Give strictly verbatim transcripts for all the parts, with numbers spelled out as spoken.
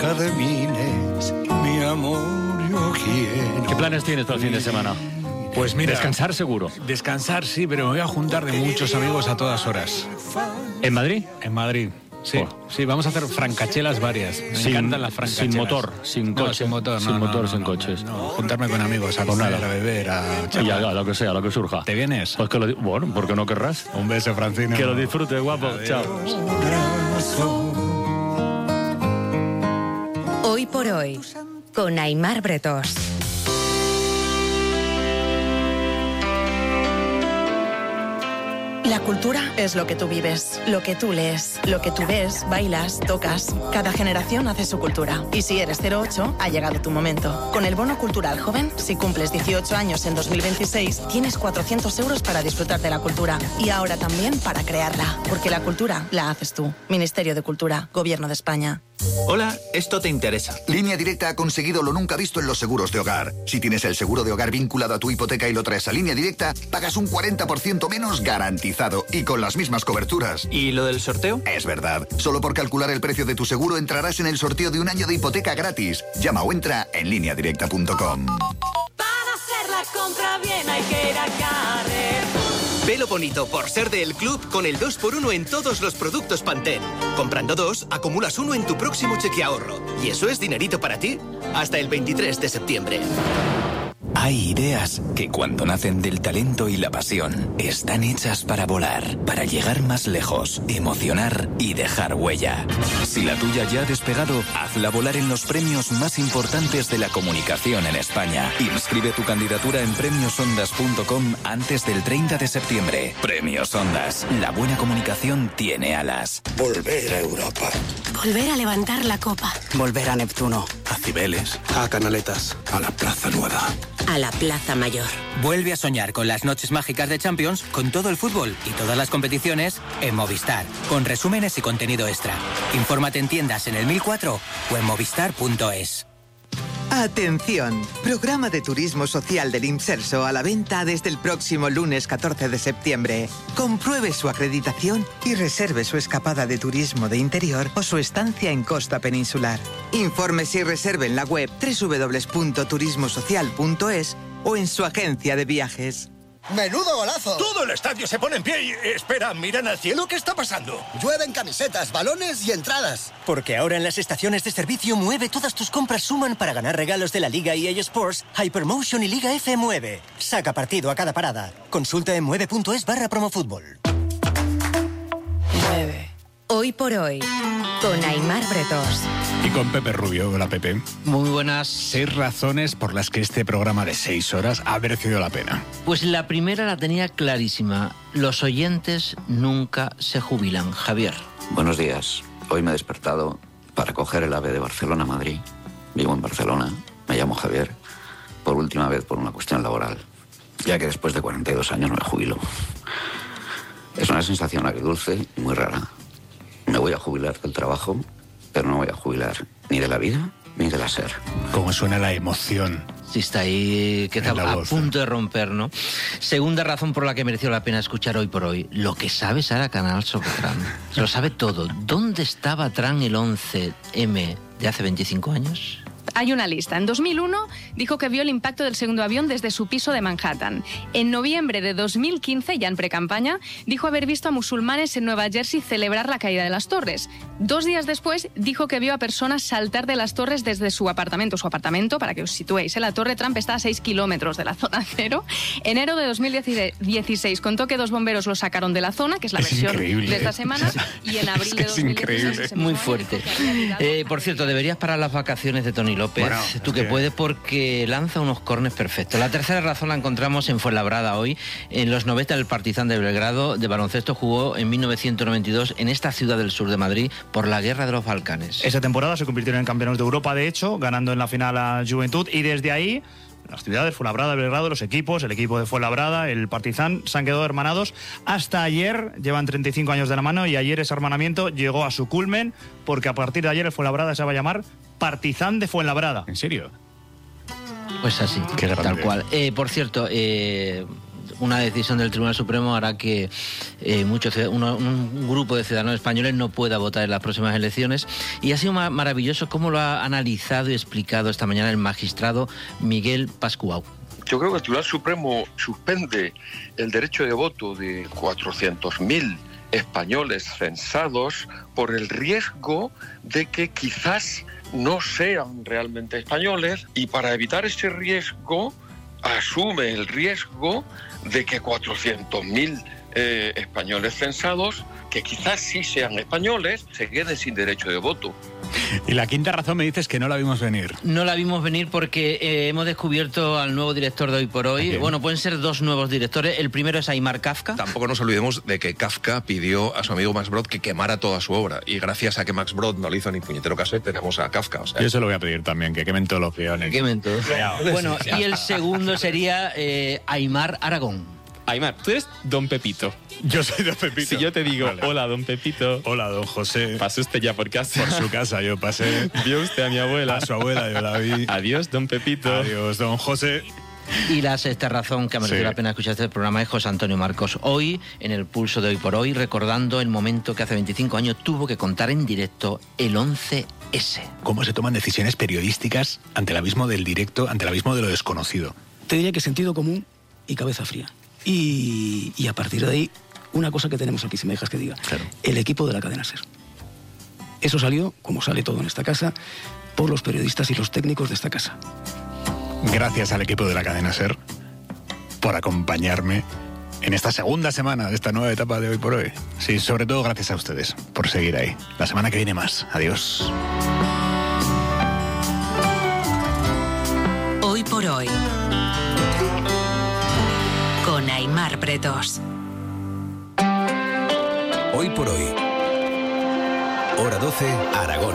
jardines, mi amor, yo quiero. ¿Qué planes tienes para el fin de semana? Pues mira... Descansar seguro. Descansar sí, pero me voy a juntar de muchos amigos a todas horas. ¿En Madrid? En Madrid. Sí, oh. sí, vamos a hacer francachelas varias. Me sin, encantan las francachelas. Sin motor, sin no, coche. Sin motor, no, sin no, motor, no, sin no, coches. No, no. Juntarme con amigos, a comer, a beber, a chapar. Y a, a lo que sea, a lo que surja. ¿Te vienes? Pues que lo, bueno, ¿por qué no querrás? Un beso, Francino. Que lo disfrutes, guapo. Adiós. Chao. Hoy por hoy, con Aimar Bretós. La cultura es lo que tú vives, lo que tú lees, lo que tú ves, bailas, tocas. Cada generación hace su cultura. Y si eres cero ocho, ha llegado tu momento. Con el Bono Cultural Joven, si cumples dieciocho años en dos mil veintiséis, tienes cuatrocientos euros para disfrutar de la cultura. Y ahora también para crearla. Porque la cultura la haces tú. Ministerio de Cultura, Gobierno de España. Hola, esto te interesa. Línea Directa ha conseguido lo nunca visto en los seguros de hogar. Si tienes el seguro de hogar vinculado a tu hipoteca y lo traes a Línea Directa, pagas un cuarenta por ciento menos garantizado y con las mismas coberturas. ¿Y lo del sorteo? Es verdad. Solo por calcular el precio de tu seguro entrarás en el sorteo de un año de hipoteca gratis. Llama o entra en línea directa punto com. Para hacer la compra bien hay que ir a Carrefour. Velo bonito por ser del club con el dos por uno en todos los productos Pantene. Comprando dos, acumulas uno en tu próximo cheque ahorro. Y eso es dinerito para ti hasta el veintitrés de septiembre. Hay ideas que cuando nacen del talento y la pasión están hechas para volar, para llegar más lejos, emocionar y dejar huella. Si la tuya ya ha despegado, hazla volar en los premios más importantes de la comunicación en España. Inscribe tu candidatura en premios ondas punto com antes del treinta de septiembre. Premios Ondas. La buena comunicación tiene alas. Volver a Europa. Volver a levantar la copa. Volver a Neptuno. A Cibeles. A Canaletas. A la Plaza Nueva. A la Plaza Mayor. Vuelve a soñar con las noches mágicas de Champions, con todo el fútbol y todas las competiciones en Movistar, con resúmenes y contenido extra. Infórmate en tiendas en el mil cuatro o en movistar punto es. Atención, programa de turismo social del Imserso a la venta desde el próximo lunes catorce de septiembre. Compruebe su acreditación y reserve su escapada de turismo de interior o su estancia en costa peninsular. Infórmese y reserve en la web doble u doble u doble u punto turismo social punto es o en su agencia de viajes. ¡Menudo golazo! Todo el estadio se pone en pie y... Espera, ¿miran al cielo? ¿Qué está pasando? Llueven camisetas, balones y entradas. Porque ahora en las estaciones de servicio Mueve todas tus compras suman para ganar regalos de la Liga E A Sports, Hypermotion y Liga F Mueve. Saca partido a cada parada. Consulta en mueve punto es barra promofútbol. Mueve. Hoy por hoy, con Aimar Bretós. Y con Pepe Rubio. Hola, Pepe. Muy buenas. Seis razones por las que este programa de seis horas ha merecido la pena. Pues la primera la tenía clarísima. Los oyentes nunca se jubilan. Javier. Buenos días. Hoy me he despertado para coger el AVE de Barcelona a Madrid. Vivo en Barcelona. Me llamo Javier. Por última vez por una cuestión laboral. Ya que después de cuarenta y dos años me jubilo. Es una sensación agridulce y muy rara. Me voy a jubilar del trabajo, pero no voy a jubilar ni de la vida ni de la ser. Cómo suena la emoción. Sí, está ahí, que está a voz, punto de romper, ¿no? Segunda razón por la que mereció la pena escuchar Hoy por Hoy. Lo que sabe Sara Canal sobre Trump. Se lo sabe todo. ¿Dónde estaba Trump el once eme de hace veinticinco años? Hay una lista. En dos mil uno dijo que vio el impacto del segundo avión desde su piso de Manhattan. En noviembre de dos mil quince, ya en precampaña, dijo haber visto a musulmanes en Nueva Jersey celebrar la caída de las torres. Dos días después, dijo que vio a personas saltar de las torres desde su apartamento. Su apartamento, para que os situéis, la Torre Trump está a seis kilómetros de la zona cero. Enero de dos mil dieciséis contó que dos bomberos lo sacaron de la zona, que es la es versión increíble. de esta semana, y en abril es de dos mil dieciséis... Muy fuerte. Eh, por cierto, deberías parar las vacaciones de Tony López, bueno, tú que, que puedes, porque lanza unos córners perfectos. La tercera razón la encontramos en Fuenlabrada hoy. En los noventa el Partizan de Belgrado de baloncesto jugó en mil novecientos noventa y dos en esta ciudad del sur de Madrid por la Guerra de los Balcanes. Esa temporada se convirtieron en campeones de Europa, de hecho, ganando en la final a Juventud, y desde ahí las ciudades, Fuenlabrada, Belgrado, los equipos, el equipo de Fuenlabrada, el Partizan, se han quedado hermanados hasta ayer. Llevan treinta y cinco años de la mano y ayer ese hermanamiento llegó a su culmen, porque a partir de ayer el Fuenlabrada se va a llamar Partizan de Fuenlabrada. ¿En serio? Pues así, Qué tal cual. Eh, por cierto, eh, una decisión del Tribunal Supremo hará que eh, muchos, uno, un grupo de ciudadanos españoles no pueda votar en las próximas elecciones. Y ha sido ma- maravilloso cómo lo ha analizado y explicado esta mañana el magistrado Miguel Pascual. Yo creo que el Tribunal Supremo suspende el derecho de voto de cuatrocientos mil españoles censados por el riesgo de que quizás no sean realmente españoles, y para evitar ese riesgo asume el riesgo de que cuatrocientos mil eh, españoles censados, que quizás sí sean españoles, se queden sin derecho de voto. Y la quinta razón me dices que no la vimos venir. No la vimos venir porque eh, hemos descubierto al nuevo director de Hoy por Hoy. Bien. Bueno, pueden ser dos nuevos directores. El primero es Aimar Kafka. Tampoco nos olvidemos de que Kafka pidió a su amigo Max Brod que quemara toda su obra. Y gracias a que Max Brod no le hizo ni puñetero caso, tenemos a Kafka. O sea, Yo se lo voy a pedir también, que quemen todos los peones. Que quemen todos. Bueno, y el segundo sería eh, Aimar Aragón. Aimar, tú eres Don Pepito. Yo soy Don Pepito. Si yo te digo, Vale. hola, Don Pepito. Hola, Don José. Pasó usted ya por casa. Por su casa yo pasé. Vio usted a mi abuela. A su abuela yo la vi. Adiós, Don Pepito. Adiós, Don José. Y la sexta razón que ha merecido Sí. la pena escuchar este programa es José Antonio Marcos. Hoy, en el Pulso de Hoy por Hoy, recordando el momento que hace veinticinco años tuvo que contar en directo el once ese. ¿Cómo se toman decisiones periodísticas ante el abismo del directo, ante el abismo de lo desconocido? Te diría que sentido común y cabeza fría. Y, y a partir de ahí, una cosa que tenemos aquí, si me dejas que diga, claro. El equipo de la cadena SER. Eso salió, como sale todo en esta casa, por los periodistas y los técnicos de esta casa. Gracias al equipo de la cadena SER por acompañarme en esta segunda semana de esta nueva etapa de Hoy por Hoy. Sí, sobre todo gracias a ustedes por seguir ahí. La semana que viene más. Adiós. Hoy por Hoy. Con Aimar Bretos. Hoy por Hoy. Hora doce, Aragón.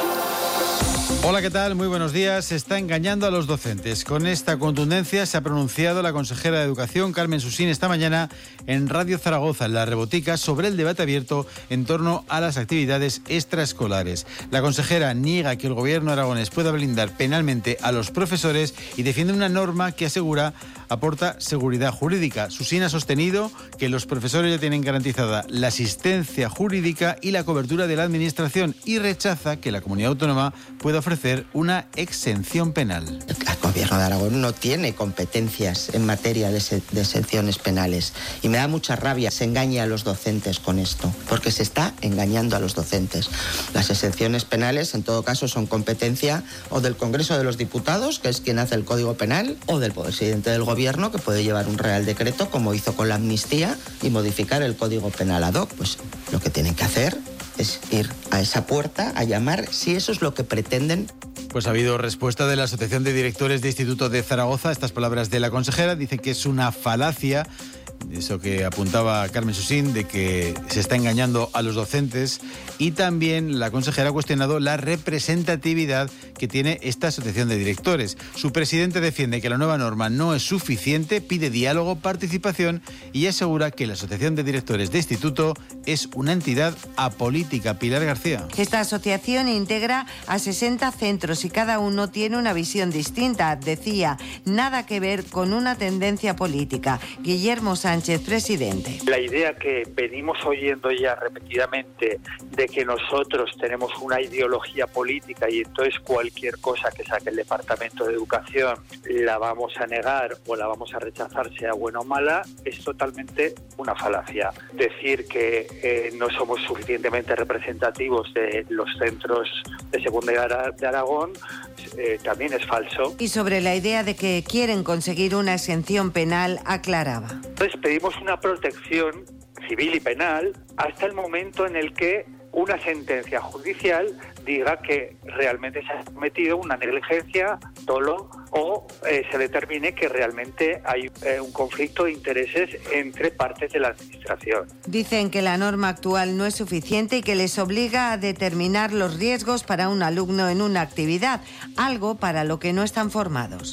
Hola, ¿qué tal? Muy buenos días. Se está engañando a los docentes. Con esta contundencia se ha pronunciado la consejera de Educación, Carmen Susín, esta mañana en Radio Zaragoza, en La Rebotica, sobre el debate abierto en torno a las actividades extraescolares. La consejera niega que el gobierno aragonés pueda blindar penalmente a los profesores y defiende una norma que asegura aporta seguridad jurídica. Susín ha sostenido que los profesores ya tienen garantizada la asistencia jurídica y la cobertura de la administración y rechaza que la comunidad autónoma pueda ofrecer una exención penal. El gobierno de Aragón no tiene competencias en materia de, se, de exenciones penales y me da mucha rabia se engañe a los docentes con esto, porque se está engañando a los docentes. Las exenciones penales en todo caso son competencia o del Congreso de los Diputados, que es quien hace el Código Penal, o del presidente del gobierno, que puede llevar un real decreto como hizo con la amnistía y modificar el Código Penal ad hoc. Pues lo que tienen que hacer es ir a esa puerta a llamar si eso es lo que pretenden. Pues ha habido respuesta de la Asociación de Directores de Instituto de Zaragoza. Estas palabras de la consejera dicen que es una falacia, eso que apuntaba Carmen Susín, de que se está engañando a los docentes, y también la consejera ha cuestionado la representatividad que tiene esta asociación de directores. Su presidente defiende que la nueva norma no es suficiente, pide diálogo, participación y asegura que la asociación de directores de instituto es una entidad apolítica. Pilar García. Esta asociación integra a sesenta centros y cada uno tiene una visión distinta, decía, nada que ver con una tendencia política. Guillermo Sánchez, presidente. La idea que venimos oyendo ya repetidamente de que nosotros tenemos una ideología política y entonces cualquier cosa que saque el Departamento de Educación la vamos a negar o la vamos a rechazar, sea buena o mala, es totalmente una falacia. Decir que eh, no somos suficientemente representativos de los centros de secundaria de Aragón eh, también es falso. Y sobre la idea de que quieren conseguir una exención penal, aclaraba. Entonces pedimos una protección civil y penal hasta el momento en el que una sentencia judicial diga que realmente se ha cometido una negligencia, dolo, o eh, se determine que realmente hay eh, un conflicto de intereses entre partes de la administración. Dicen que la norma actual no es suficiente y que les obliga a determinar los riesgos para un alumno en una actividad, algo para lo que no están formados.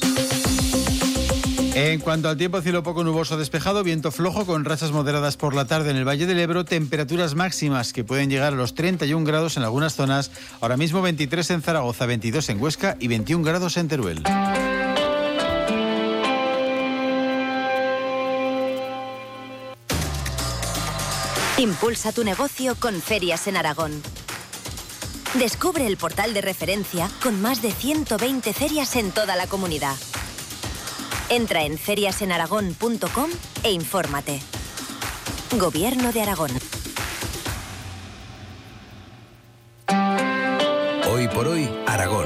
En cuanto al tiempo, cielo poco nuboso despejado, viento flojo con rachas moderadas por la tarde en el Valle del Ebro, temperaturas máximas que pueden llegar a los treinta y un grados en algunas zonas, ahora mismo veintitrés en Zaragoza, veintidós en Huesca y veintiún grados en Teruel. Impulsa tu negocio con Ferias en Aragón. Descubre el portal de referencia con más de ciento veinte ferias en toda la comunidad. Entra en ferias en aragón punto com e infórmate. Gobierno de Aragón. Hoy por hoy, Aragón.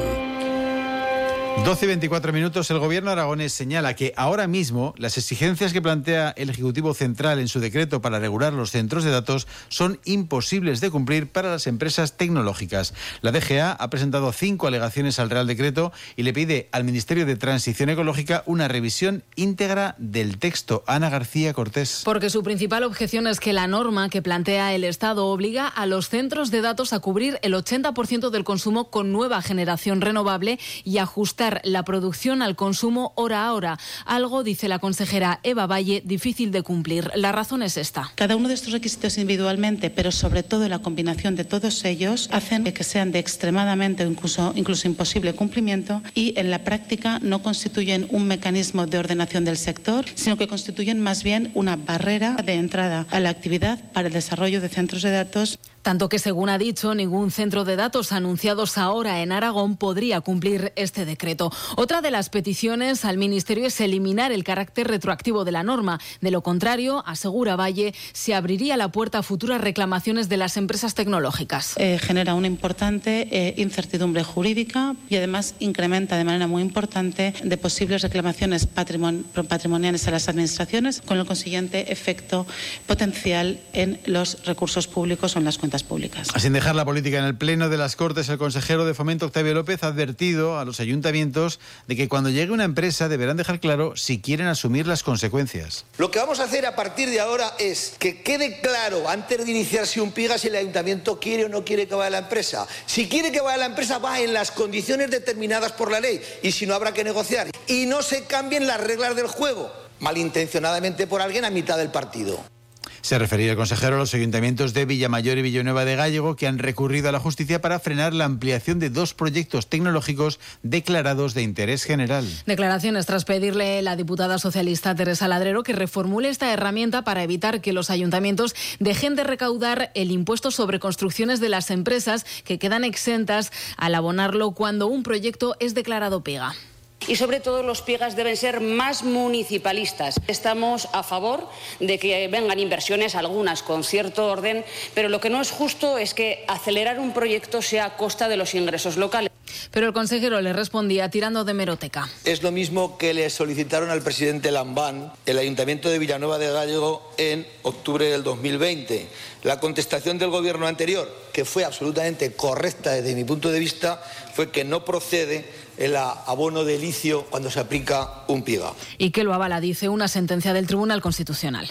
doce y veinticuatro minutos. El gobierno aragonés señala que ahora mismo las exigencias que plantea el Ejecutivo Central en su decreto para regular los centros de datos son imposibles de cumplir para las empresas tecnológicas. La D G A ha presentado cinco alegaciones al Real Decreto y le pide al Ministerio de Transición Ecológica una revisión íntegra del texto. Ana García Cortés. Porque su principal objeción es que la norma que plantea el Estado obliga a los centros de datos a cubrir el ochenta por ciento del consumo con nueva generación renovable y ajustar la producción al consumo hora a hora. Algo, dice la consejera Eva Valle, difícil de cumplir. La razón es esta. Cada uno de estos requisitos individualmente, pero sobre todo la combinación de todos ellos, hacen que sean de extremadamente o incluso, incluso imposible cumplimiento y en la práctica no constituyen un mecanismo de ordenación del sector, sino que constituyen más bien una barrera de entrada a la actividad para el desarrollo de centros de datos. Tanto que, según ha dicho, ningún centro de datos anunciados ahora en Aragón podría cumplir este decreto. Otra de las peticiones al Ministerio es eliminar el carácter retroactivo de la norma. De lo contrario, asegura Valle, se abriría la puerta a futuras reclamaciones de las empresas tecnológicas. Eh, genera una importante eh, incertidumbre jurídica y además incrementa de manera muy importante de posibles reclamaciones patrimon- patrimoniales a las administraciones, con el consiguiente efecto potencial en los recursos públicos o en las cuentas públicas. Sin dejar la política en el Pleno de las Cortes, el consejero de Fomento, Octavio López, ha advertido a los ayuntamientos de que cuando llegue una empresa deberán dejar claro si quieren asumir las consecuencias. Lo que vamos a hacer a partir de ahora es que quede claro antes de iniciarse un PIGA si el ayuntamiento quiere o no quiere que vaya la empresa. Si quiere que vaya la empresa, va en las condiciones determinadas por la ley y si no, habrá que negociar. Y no se cambien las reglas del juego malintencionadamente por alguien a mitad del partido. Se refería el consejero a los ayuntamientos de Villamayor y Villanueva de Gállego, que han recurrido a la justicia para frenar la ampliación de dos proyectos tecnológicos declarados de interés general. Declaraciones tras pedirle la diputada socialista Teresa Ladrero que reformule esta herramienta para evitar que los ayuntamientos dejen de recaudar el impuesto sobre construcciones de las empresas que quedan exentas al abonarlo cuando un proyecto es declarado PIGA. Y sobre todo los PIGAs deben ser más municipalistas. Estamos a favor de que vengan inversiones, algunas con cierto orden, pero lo que no es justo es que acelerar un proyecto sea a costa de los ingresos locales. Pero el consejero le respondía tirando de hemeroteca. Es lo mismo que le solicitaron al presidente Lambán, el Ayuntamiento de Villanueva de Gállego, en octubre del dos mil veinte. La contestación del gobierno anterior, que fue absolutamente correcta desde mi punto de vista, fue que no procede el abono de licio cuando se aplica un PIGA. Y que lo avala, dice una sentencia del Tribunal Constitucional.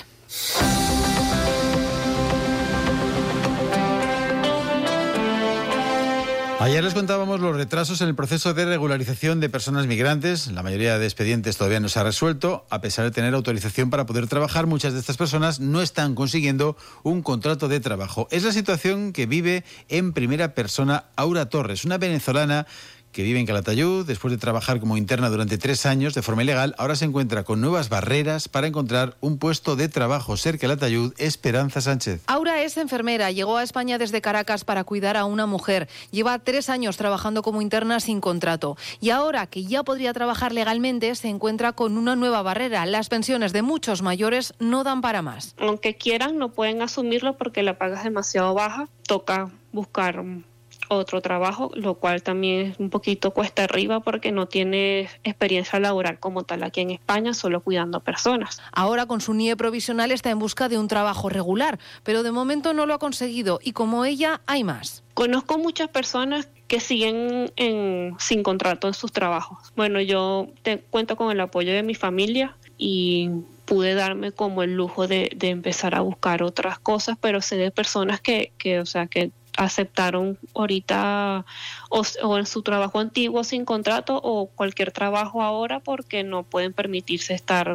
Ayer les contábamos los retrasos en el proceso de regularización de personas migrantes. La mayoría de expedientes todavía no se ha resuelto. A pesar de tener autorización para poder trabajar, muchas de estas personas no están consiguiendo un contrato de trabajo. Es la situación que vive en primera persona Aura Torres, una venezolana que vive en Calatayud. Después de trabajar como interna durante tres años de forma ilegal, ahora se encuentra con nuevas barreras para encontrar un puesto de trabajo. Ser Calatayud, Esperanza Sánchez. Aura es enfermera, llegó a España desde Caracas para cuidar a una mujer. Lleva tres años trabajando como interna sin contrato. Y ahora que ya podría trabajar legalmente, se encuentra con una nueva barrera. Las pensiones de muchos mayores no dan para más. Aunque quieran, no pueden asumirlo porque la paga es demasiado baja. Toca buscar otro trabajo, lo cual también es un poquito cuesta arriba porque no tiene experiencia laboral como tal aquí en España, solo cuidando personas. Ahora con su N I E provisional está en busca de un trabajo regular, pero de momento no lo ha conseguido y como ella hay más. Conozco muchas personas que siguen en, sin contrato en sus trabajos. Bueno, yo te, cuento con el apoyo de mi familia y pude darme como el lujo de, de empezar a buscar otras cosas, pero sé de personas que, que o sea, que aceptaron ahorita o, o en su trabajo antiguo sin contrato o cualquier trabajo ahora porque no pueden permitirse estar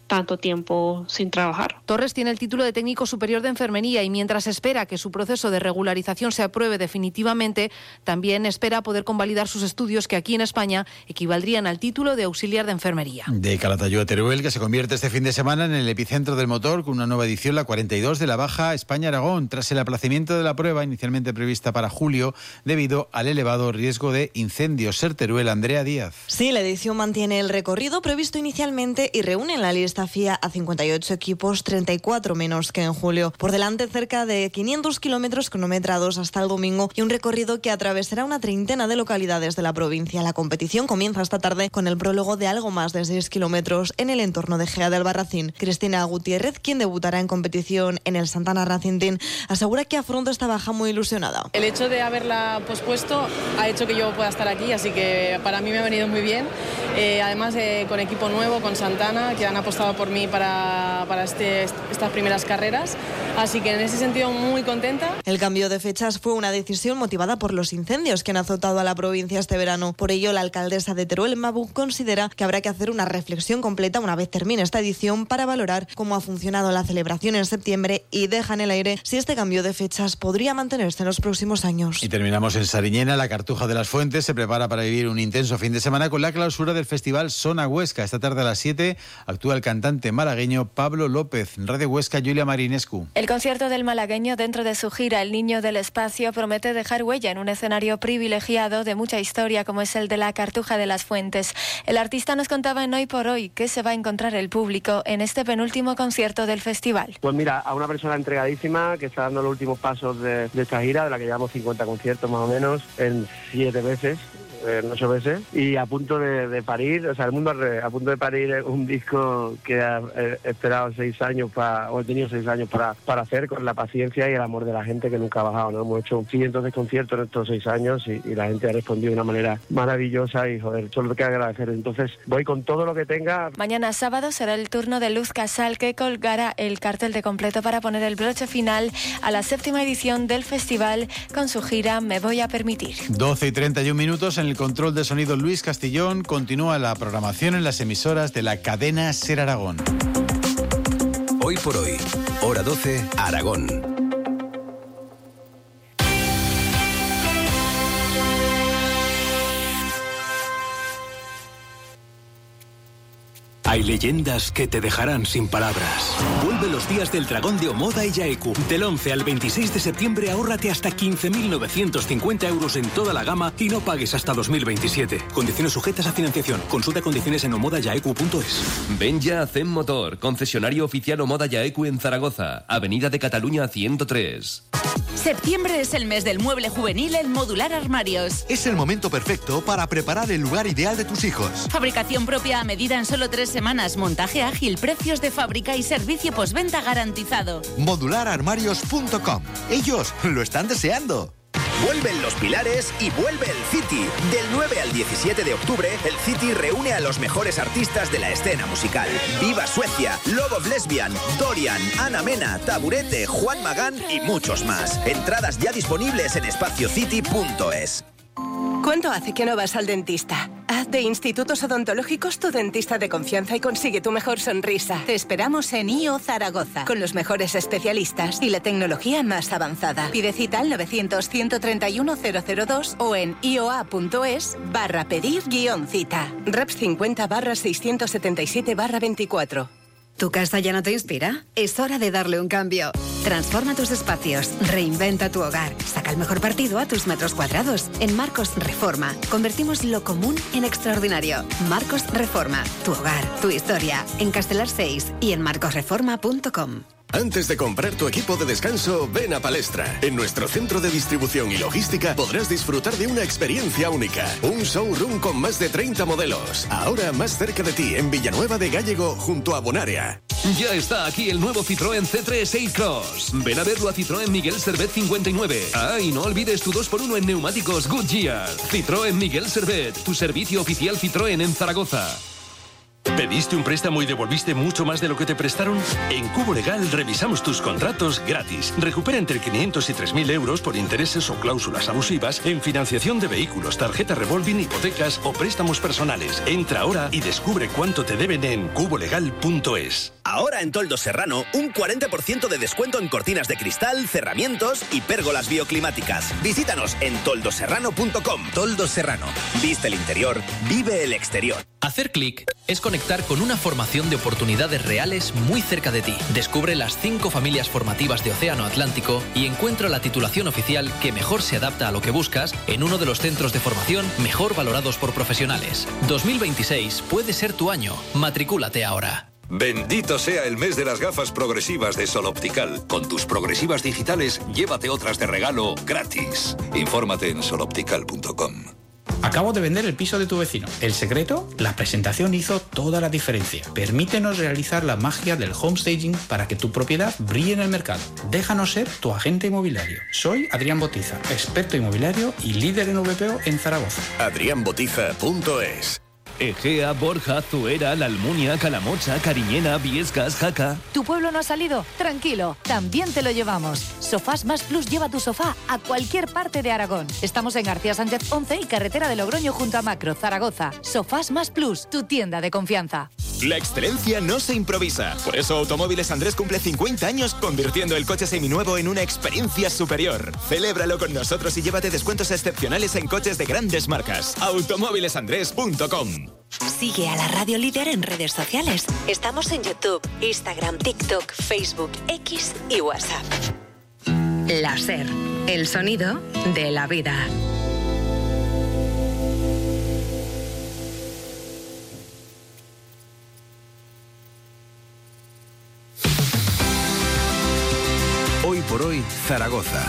tanto tiempo sin trabajar. Torres tiene el título de técnico superior de enfermería y mientras espera que su proceso de regularización se apruebe definitivamente, también espera poder convalidar sus estudios que aquí en España equivaldrían al título de auxiliar de enfermería. De Calatayud a Teruel, que se convierte este fin de semana en el epicentro del motor con una nueva edición, la cuarenta y dos de la Baja España-Aragón, tras el aplazamiento de la prueba inicialmente prevista para julio debido al elevado riesgo de incendios. Ser Teruel, Andrea Díaz. Sí, la edición mantiene el recorrido previsto inicialmente y reúne en la lista F I A a cincuenta y ocho equipos, treinta y cuatro menos que en julio. Por delante, cerca de quinientos kilómetros cronometrados hasta el domingo y un recorrido que atravesará una treintena de localidades de la provincia. La competición comienza esta tarde con el prólogo de algo más de seis kilómetros en el entorno de Gea de Albarracín. Cristina Gutiérrez, quien debutará en competición en el Santana Racing Team, asegura que afronta esta baja muy ilusionada. El hecho de haberla pospuesto ha hecho que yo pueda estar aquí, así que para mí me ha venido muy bien. Eh, además, eh, con equipo nuevo, con Santana, que han apostado por mí para, para este, estas primeras carreras. Así que en ese sentido muy contenta. El cambio de fechas fue una decisión motivada por los incendios que han azotado a la provincia este verano. Por ello, la alcaldesa de Teruel, Mabu, considera que habrá que hacer una reflexión completa una vez termine esta edición para valorar cómo ha funcionado la celebración en septiembre y deja en el aire si este cambio de fechas podría mantenerse en los próximos años. Y terminamos en Sariñena. La Cartuja de las Fuentes se prepara para vivir un intenso fin de semana con la clausura del festival Sona Huesca. Esta tarde a las siete actúa el cantante malagueño Pablo López. Radio Huesca, Julia Marinescu. El concierto del malagueño dentro de su gira El Niño del Espacio promete dejar huella en un escenario privilegiado de mucha historia como es el de la Cartuja de las Fuentes. El artista nos contaba en Hoy por Hoy qué se va a encontrar el público en este penúltimo concierto del festival. Pues mira, a una persona entregadísima que está dando los últimos pasos de, de esta gira, de la que llevamos cincuenta conciertos más o menos, en siete veces. En ocho veces y a punto de, de parir, o sea, el mundo al revés, a punto de parir un disco que ha eh, esperado seis años para, o he tenido seis años para, para hacer, con la paciencia y el amor de la gente que nunca ha bajado, ¿no? Hemos hecho cientos de conciertos en estos seis años y, y la gente ha respondido de una manera maravillosa y joder, solo que agradecer. Entonces voy con todo lo que tenga. Mañana sábado será el turno de Luz Casal, que colgará el cartel de completo para poner el broche final a la séptima edición del festival con su gira Me Voy a Permitir. doce y treinta y un minutos. En el control de sonido Luis Castillón. Continúa la programación en las emisoras de la cadena Ser Aragón. Hoy por hoy, hora doce, Aragón. Hay leyendas que te dejarán sin palabras. Vuelve los días del dragón de Omoda y Yaeku. Del once al veintiséis de septiembre ahórrate hasta quince mil novecientos cincuenta euros en toda la gama y no pagues hasta dos mil veintisiete. Condiciones sujetas a financiación. Consulta condiciones en omoda yaeku punto es. Ven ya a Zen Motor, concesionario oficial Omoda Yaeku en Zaragoza, Avenida de Cataluña ciento tres. Septiembre es el mes del mueble juvenil en Modular Armarios. Es el momento perfecto para preparar el lugar ideal de tus hijos. Fabricación propia a medida en solo tres semanas, montaje ágil, precios de fábrica y servicio postventa garantizado. modular armarios punto com. Ellos lo están deseando. Vuelven los Pilares y vuelve el City. Del nueve al diecisiete de octubre, el City reúne a los mejores artistas de la escena musical. Viva Suecia, Love of Lesbian, Dorian, Ana Mena, Taburete, Juan Magán y muchos más. Entradas ya disponibles en espacio city punto es. ¿Cuánto hace que no vas al dentista? Haz de Institutos Odontológicos tu dentista de confianza y consigue tu mejor sonrisa. Te esperamos en I O Zaragoza, con los mejores especialistas y la tecnología más avanzada. Pide cita al novecientos, ciento treinta y uno, cero cero dos o en ioa punto es barra pedir guión cita. Reps cincuenta barra seiscientos setenta y siete barra veinticuatro. ¿Tu casa ya no te inspira? Es hora de darle un cambio. Transforma tus espacios, reinventa tu hogar, saca el mejor partido a tus metros cuadrados. En Marcos Reforma, convertimos lo común en extraordinario. Marcos Reforma, tu hogar, tu historia. En Castelar seis y en marcos reforma punto com. Antes de comprar tu equipo de descanso, ven a Palestra. En nuestro centro de distribución y logística podrás disfrutar de una experiencia única. Un showroom con más de treinta modelos. Ahora más cerca de ti, en Villanueva de Gállego, junto a Bonaria. Ya está aquí el nuevo Citroën C tres A-Cross. Ven a verlo a Citroën Miguel Servet cincuenta y nueve. Ah, y no olvides tu dos por uno en neumáticos Goodyear. Citroën Miguel Servet, tu servicio oficial Citroën en Zaragoza. ¿Pediste un préstamo y devolviste mucho más de lo que te prestaron? En Cubo Legal revisamos tus contratos gratis. Recupera entre quinientos y tres mil euros por intereses o cláusulas abusivas en financiación de vehículos, tarjeta revolving, hipotecas o préstamos personales. Entra ahora y descubre cuánto te deben en cubo legal punto es. Ahora en Toldos Serrano, un cuarenta por ciento de descuento en cortinas de cristal, cerramientos y pérgolas bioclimáticas. Visítanos en toldos serrano punto com. Toldos Serrano. Viste el interior, vive el exterior. Hacer clic es conectar con una formación de oportunidades reales muy cerca de ti. Descubre las cinco familias formativas de Océano Atlántico y encuentra la titulación oficial que mejor se adapta a lo que buscas en uno de los centros de formación mejor valorados por profesionales. dos mil veintiséis puede ser tu año. Matricúlate ahora. Bendito sea el mes de las gafas progresivas de Sol Optical. Con tus progresivas digitales, llévate otras de regalo gratis. Infórmate en sol optical punto com. Acabo de vender el piso de tu vecino. ¿El secreto? La presentación hizo toda la diferencia. Permítenos realizar la magia del homestaging para que tu propiedad brille en el mercado. Déjanos ser tu agente inmobiliario. Soy Adrián Botiza, experto inmobiliario y líder en V P O en Zaragoza. adrián botiza punto es. Egea, Borja, Zuera, La Almunia, Calamocha, Cariñena, Viescas, Jaca. ¿Tu pueblo no ha salido? Tranquilo, también te lo llevamos. Sofás Más Plus lleva tu sofá a cualquier parte de Aragón. Estamos en García Sánchez once y carretera de Logroño junto a Macro, Zaragoza. Sofás Más Plus, tu tienda de confianza. La excelencia no se improvisa. Por eso Automóviles Andrés cumple cincuenta años convirtiendo el coche seminuevo en una experiencia superior. Celébralo con nosotros y llévate descuentos excepcionales en coches de grandes marcas. automóviles andrés punto com. Sigue a la Radio Líder en redes sociales. Estamos en YouTube, Instagram, TikTok, Facebook, X y WhatsApp. La SER, el sonido de la vida. Hoy por hoy, Zaragoza.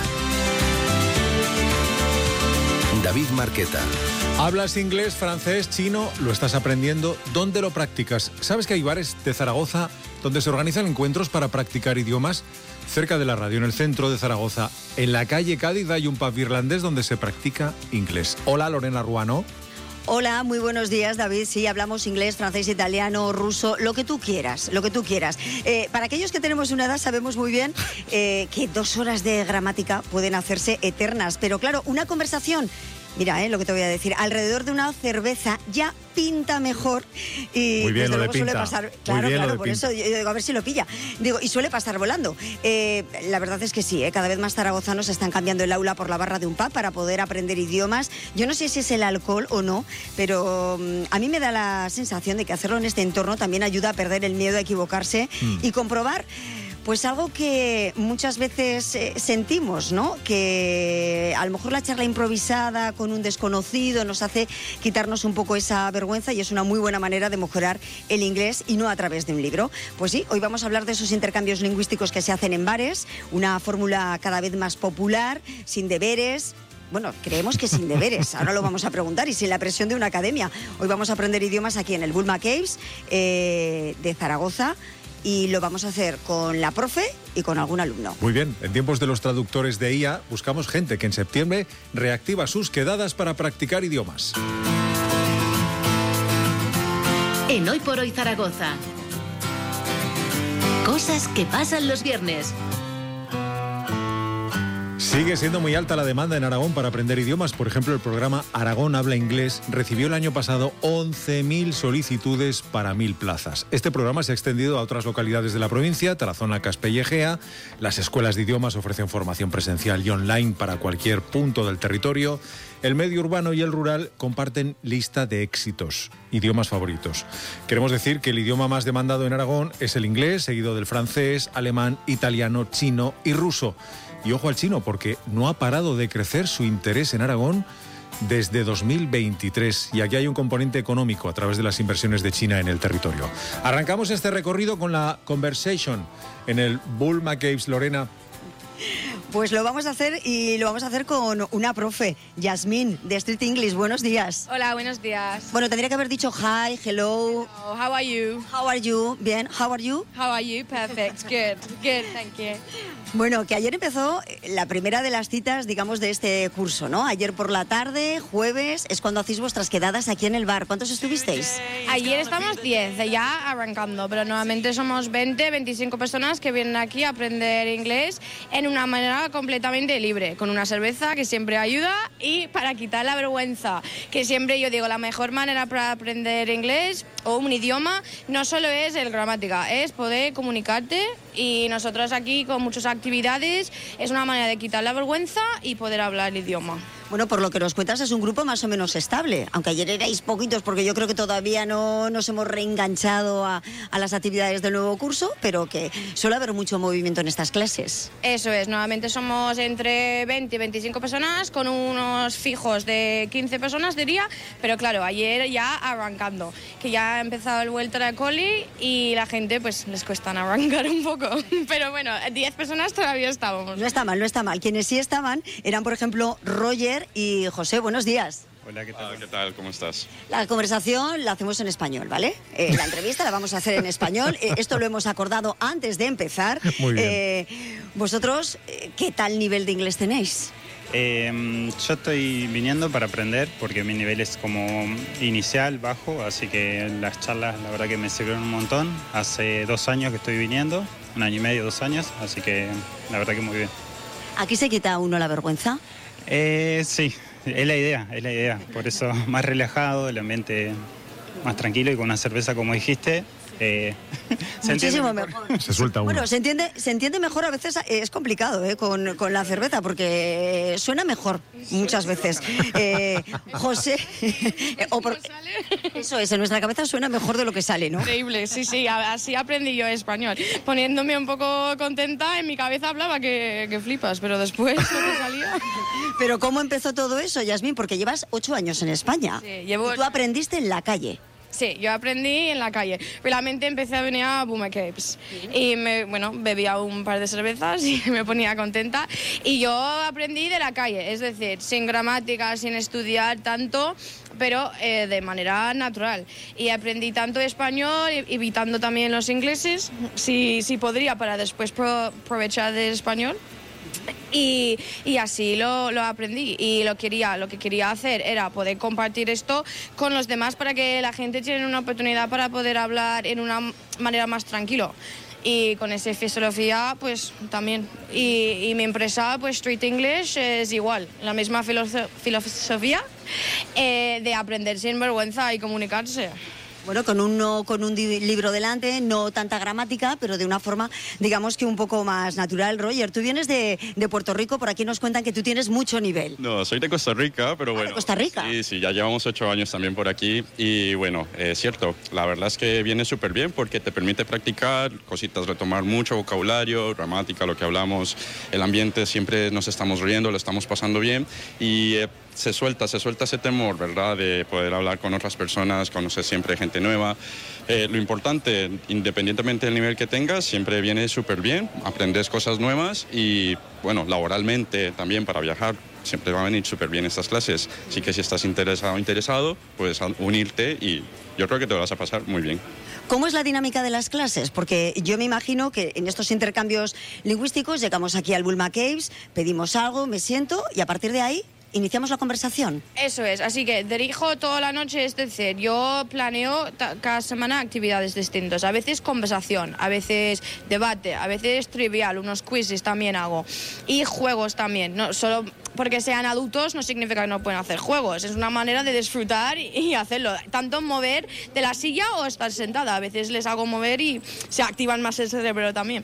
David Marqueta. ¿Hablas inglés, francés, chino? ¿Lo estás aprendiendo? ¿Dónde lo practicas? ¿Sabes que hay bares de Zaragoza donde se organizan encuentros para practicar idiomas? Cerca de la radio, en el centro de Zaragoza, en la calle Cádiz, hay un pub irlandés donde se practica inglés. Hola, Lorena Ruano. Hola, muy buenos días, David. Sí, hablamos inglés, francés, italiano, ruso, lo que tú quieras, lo que tú quieras. Eh, para aquellos que tenemos una edad sabemos muy bien eh, que dos horas de gramática pueden hacerse eternas, pero claro, una conversación... Mira, eh, lo que te voy a decir, alrededor de una cerveza ya pinta mejor y muy bien, desde lo luego de suele pinta. pasar, claro, bien, claro, lo de por pinta. eso yo digo, a ver si lo pilla. Digo, y suele pasar volando. Eh, la verdad es que sí, eh, cada vez más zaragozanos están cambiando el aula por la barra de un pub para poder aprender idiomas. Yo no sé si es el alcohol o no, pero um, a mí me da la sensación de que hacerlo en este entorno también ayuda a perder el miedo a equivocarse mm. y comprobar pues algo que muchas veces eh, sentimos, ¿no? Que a lo mejor la charla improvisada con un desconocido nos hace quitarnos un poco esa vergüenza y es una muy buena manera de mejorar el inglés y no a través de un libro. Pues sí, hoy vamos a hablar de esos intercambios lingüísticos que se hacen en bares, una fórmula cada vez más popular, sin deberes. Bueno, creemos que sin deberes, ahora lo vamos a preguntar, y sin la presión de una academia. Hoy vamos a aprender idiomas aquí en el Bulma Caves eh, de Zaragoza. Y lo vamos a hacer con la profe y con algún alumno. Muy bien, en tiempos de los traductores de I A, buscamos gente que en septiembre reactiva sus quedadas para practicar idiomas. En Hoy por Hoy Zaragoza. Cosas que pasan los viernes. Sigue siendo muy alta la demanda en Aragón para aprender idiomas. Por ejemplo, el programa Aragón Habla Inglés recibió el año pasado once mil solicitudes para mil plazas. Este programa se ha extendido a otras localidades de la provincia, Tarazona, Caspell y Egea. Las escuelas de idiomas ofrecen formación presencial y online para cualquier punto del territorio. El medio urbano y el rural comparten lista de éxitos, idiomas favoritos. Queremos decir que el idioma más demandado en Aragón es el inglés, seguido del francés, alemán, italiano, chino y ruso. Y ojo al chino, porque no ha parado de crecer su interés en Aragón desde dos mil veintitrés. Y aquí hay un componente económico a través de las inversiones de China en el territorio. Arrancamos este recorrido con la conversation en el Bulma Caves, Lorena. Pues lo vamos a hacer y lo vamos a hacer con una profe, Yasmín, de Street English. Buenos días. Hola, buenos días. Bueno, tendría que haber dicho hi, hello. Hello, how are you? How are you? Bien, how are you? How are you? Perfect, good, good, thank you. Bueno, que ayer empezó la primera de las citas, digamos, de este curso, ¿no? Ayer por la tarde, jueves, es cuando hacéis vuestras quedadas aquí en el bar. ¿Cuántos estuvisteis? Ayer estamos diez, ya arrancando, pero normalmente somos veinte, veinticinco personas que vienen aquí a aprender inglés en una manera completamente libre, con una cerveza que siempre ayuda y para quitar la vergüenza, que siempre yo digo, la mejor manera para aprender inglés o un idioma no solo es el gramática, es poder comunicarte, y nosotros aquí con muchas actividades es una manera de quitar la vergüenza y poder hablar el idioma. Bueno, por lo que nos cuentas es un grupo más o menos estable, aunque ayer erais poquitos porque yo creo que todavía no nos hemos reenganchado a, a las actividades del nuevo curso, pero que suele haber mucho movimiento en estas clases. Eso es, normalmente somos entre veinte y veinticinco personas con unos fijos de quince personas diría, pero claro, ayer ya arrancando, que ya ha empezado el vuelta al cole y la gente pues les cuesta arrancar un poco, pero bueno, diez personas todavía estábamos. No está mal, no está mal. Quienes sí estaban eran, por ejemplo, Roger y José. Buenos días. Hola, ¿qué tal? Ah, ¿qué tal? ¿Cómo estás? La conversación la hacemos en español, ¿vale? Eh, la entrevista la vamos a hacer en español. Eh, esto lo hemos acordado antes de empezar. Muy bien. Eh, vosotros, eh, ¿qué tal nivel de inglés tenéis? Eh, yo estoy viniendo para aprender porque mi nivel es como inicial, bajo, así que las charlas la verdad que me sirvieron un montón. Hace dos años que estoy viniendo, un año y medio, dos años, así que la verdad que muy bien. ¿Aquí se quita uno la vergüenza? Eh, sí, es la idea, es la idea. Por eso más relajado, el ambiente más tranquilo y con una cerveza como dijiste. Eh, Muchísimo mejor. mejor. Se suelta uno. Bueno, se entiende, se entiende mejor a veces, es complicado ¿eh? con, con la cerveza porque suena mejor muchas veces. Eh, José, o por, eso es, en nuestra cabeza suena mejor de lo que sale, ¿no? Increíble, sí, sí, así aprendí yo español. Poniéndome un poco contenta, en mi cabeza hablaba que, que flipas, pero después no te salía. Pero ¿cómo empezó todo eso, Yasmín? Porque llevas ocho años en España. Sí, llevo... Y tú aprendiste en la calle. Sí, yo aprendí en la calle. Realmente empecé a venir a Boomer Capes y me, bueno, bebía un par de cervezas y me ponía contenta. Y yo aprendí de la calle, es decir, sin gramática, sin estudiar tanto, pero eh, de manera natural. Y aprendí tanto español, evitando también los ingleses, si, si podría, para después pro, aprovechar del español. Y, y así lo, lo aprendí y lo, quería, lo que quería hacer era poder compartir esto con los demás para que la gente tenga una oportunidad para poder hablar en una manera más tranquila. Y con esa filosofía, pues también. Y, y mi empresa, pues Street English, es igual, la misma filoso- filosofía eh, de aprender sin vergüenza y comunicarse. Bueno, con un, con un libro delante, no tanta gramática, pero de una forma, digamos que un poco más natural. Roger, tú vienes de, de Puerto Rico, por aquí nos cuentan que tú tienes mucho nivel. No, soy de Costa Rica, pero bueno. ¿De Costa Rica? Sí, sí, ya llevamos ocho años también por aquí y bueno, es cierto, la verdad es que viene súper bien porque te permite practicar cositas, retomar mucho vocabulario, gramática, lo que hablamos, el ambiente, siempre nos estamos riendo, lo estamos pasando bien y eh, se suelta, se suelta ese temor, ¿verdad? De poder hablar con otras personas, conocer siempre gente nueva. Eh, lo importante, independientemente del nivel que tengas, siempre viene súper bien, aprendes cosas nuevas y, bueno, laboralmente también para viajar, siempre va a venir súper bien estas clases. Así que si estás interesado o interesado, puedes unirte y yo creo que te vas a pasar muy bien. ¿Cómo es la dinámica de las clases? Porque yo me imagino que en estos intercambios lingüísticos llegamos aquí al Bulma Caves, pedimos algo, me siento y a partir de ahí iniciamos la conversación. Eso es, así que dirijo toda la noche, es decir, yo planeo cada semana actividades distintas, a veces conversación, a veces debate, a veces trivial, unos quizzes también hago y juegos también, no solo porque sean adultos no significa que no pueden hacer juegos, es una manera de disfrutar y, y hacerlo, tanto mover de la silla o estar sentada, a veces les hago mover y se activan más el cerebro también.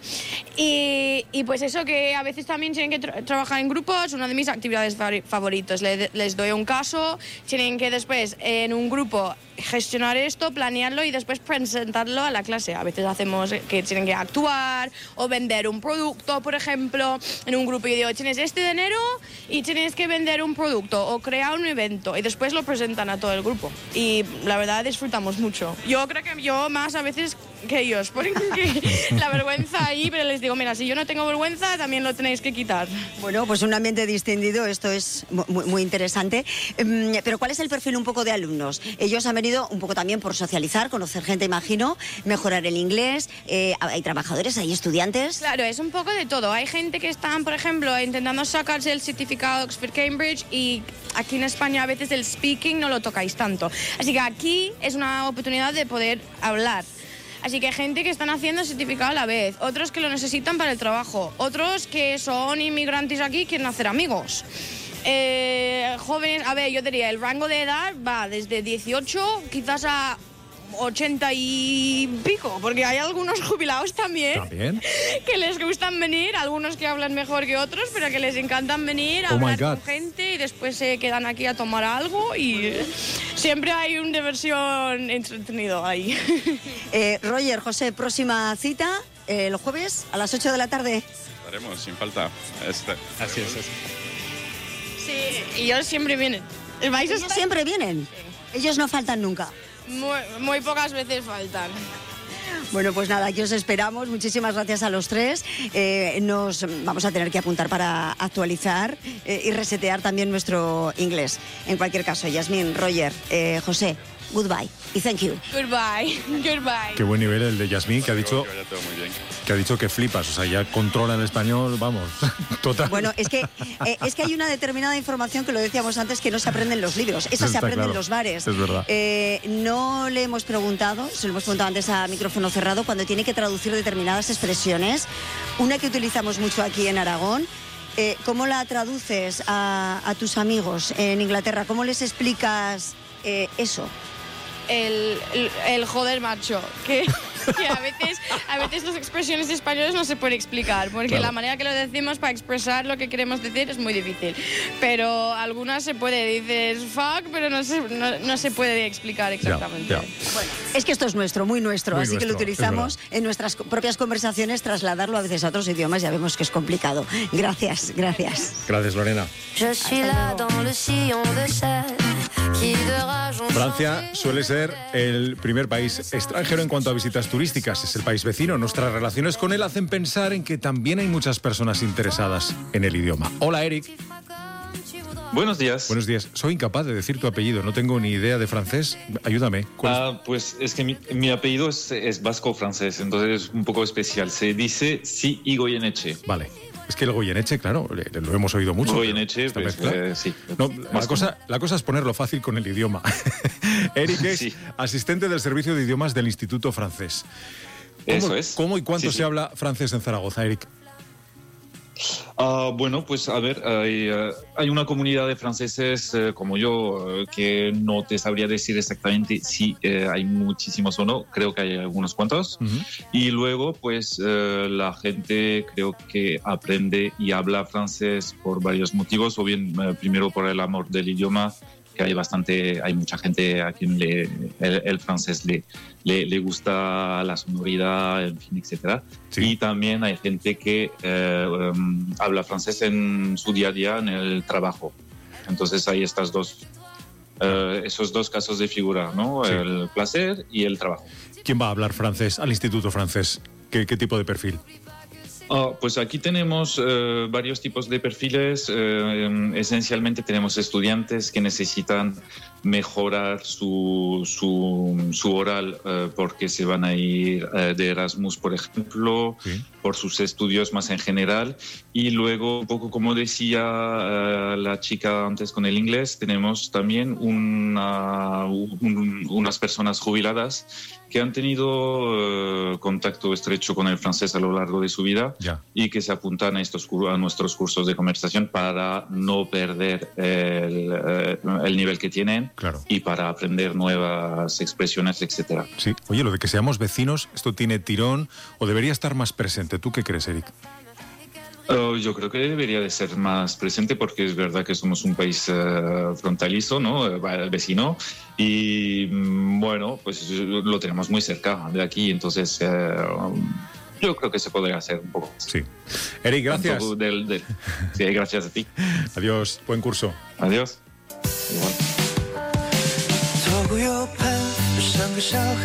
Y, y pues eso, que a veces también tienen que tra- trabajar en grupos, una de mis actividades favoritas. Les, les doy un caso, tienen que después en un grupo gestionar esto, planearlo y después presentarlo a la clase. A veces hacemos que tienen que actuar o vender un producto, por ejemplo, en un grupo. Y digo, tienes este dinero y tienes que vender un producto o crear un evento y después lo presentan a todo el grupo. Y la verdad disfrutamos mucho. Yo creo que yo más a veces que ellos, porque la vergüenza ahí, pero les digo, mira, si yo no tengo vergüenza, también lo tenéis que quitar. Bueno, pues un ambiente distendido, esto es muy, muy interesante. Pero ¿cuál es el perfil un poco de alumnos? Ellos han venido un poco también por socializar, conocer gente, imagino, mejorar el inglés. Eh, hay trabajadores, hay estudiantes. Claro, es un poco de todo. Hay gente que están, por ejemplo, intentando sacarse el certificado Oxford-Cambridge y aquí en España a veces el speaking no lo tocáis tanto. Así que aquí es una oportunidad de poder hablar. Así que hay gente que están haciendo el certificado a la vez, otros que lo necesitan para el trabajo, otros que son inmigrantes aquí y quieren hacer amigos. Eh, jóvenes, a ver, yo diría, el rango de edad va desde dieciocho quizás a ochenta y pico, porque hay algunos jubilados también, ¿También? que les gustan venir, algunos que hablan mejor que otros, pero que les encantan venir a oh hablar con gente y después se quedan aquí a tomar algo y siempre hay una diversión entretenido ahí. Eh, Roger, José, próxima cita eh, el jueves a las ocho de la tarde. Estaremos, sin falta. Este, así es. Así. Sí, y ellos siempre vienen. ¿Vais a ellos siempre vienen. Sí. Ellos no faltan nunca. Muy, muy pocas veces faltan. Bueno, pues nada, aquí os esperamos. Muchísimas gracias a los tres. Eh, nos vamos a tener que apuntar para actualizar eh, y resetear también nuestro inglés. En cualquier caso, Yasmín, Roger, eh, José, goodbye y thank you. Goodbye, goodbye. Qué buen nivel el de Yasmín, que ha dicho que vaya todo muy bien. que ha dicho que flipas, o sea, ya controla el español, vamos, total. Bueno, es que eh, es que hay una determinada información que lo decíamos antes que no se aprende en los libros, esa se aprende claro. en los bares. Es verdad. Eh, no le hemos preguntado, se lo hemos preguntado antes a micrófono cerrado, cuando tiene que traducir determinadas expresiones, una que utilizamos mucho aquí en Aragón. Eh, ¿Cómo la traduces a, a tus amigos en Inglaterra? ¿Cómo les explicas eh, eso? El, el, el joder macho, que, que a veces a veces las expresiones españolas no se puede explicar, porque claro. la manera que lo decimos para expresar lo que queremos decir es muy difícil, pero algunas se puede, dices fuck, pero no se, no, no se puede explicar exactamente. Ya, ya. Bueno, es que esto es nuestro, muy nuestro, muy así nuestro, que lo utilizamos en nuestras propias conversaciones, trasladarlo a veces a otros idiomas, ya vemos que es complicado. Gracias, gracias. Gracias, Lorena. Francia suele ser el primer país extranjero en cuanto a visitas turísticas. Es el país vecino. Nuestras relaciones con él hacen pensar en que también hay muchas personas interesadas en el idioma. Hola, Eric. Buenos días. Buenos días. Soy incapaz de decir tu apellido. No tengo ni idea de francés. Ayúdame. Ah, pues es que mi, mi apellido es, es vasco-francés, entonces es un poco especial. Se dice sí Goyeneche. Vale. Es que el Goyeneche, claro, lo hemos oído mucho. Goyeneche, pues, eh, sí. No, la, cosa, la cosa es ponerlo fácil con el idioma. Eric es sí. asistente del servicio de idiomas del Instituto Francés. ¿Cómo, Eso es. ¿Cómo y cuánto sí, se sí. habla francés en Zaragoza, Eric? Uh, bueno, pues a ver, hay, uh, hay una comunidad de franceses uh, como yo uh, que no te sabría decir exactamente si uh, hay muchísimos o no, creo que hay algunos cuantos. Uh-huh. Y luego, pues uh, la gente creo que aprende y habla francés por varios motivos, o bien uh, primero por el amor del idioma, que hay bastante, hay mucha gente a quien le, el, el francés le, le, le gusta la sonoridad, en fin, etcétera. Sí. Y también hay gente que eh, um, habla francés en su día a día, en el trabajo. Entonces hay estas dos, eh, esos dos casos de figura, ¿no? Sí. El placer y el trabajo. ¿Quién va a hablar francés al Instituto Francés? ¿Qué, qué tipo de perfil? Oh, pues aquí tenemos eh, varios tipos de perfiles. Eh, esencialmente tenemos estudiantes que necesitan mejorar su, su, su oral eh, porque se van a ir eh, de Erasmus, por ejemplo, sí. por sus estudios más en general. Y luego, un poco como decía eh, la chica antes con el inglés, tenemos también una, un, unas personas jubiladas que han tenido eh, contacto estrecho con el francés a lo largo de su vida ya. y que se apuntan a, estos, a nuestros cursos de conversación para no perder el, eh, el nivel que tienen claro. y para aprender nuevas expresiones, etcétera. Sí. Oye, lo de que seamos vecinos, ¿esto tiene tirón o debería estar más presente? ¿Tú qué crees, Eric? Uh, yo creo que debería de ser más presente porque es verdad que somos un país uh, frontalizo, ¿no? Uh, vecino y mm, bueno, pues lo tenemos muy cerca de aquí, entonces uh, yo creo que se podría hacer un poco. Sí. Eric, gracias. Del, del... Sí, gracias a ti. Adiós, buen curso. Adiós. Igual.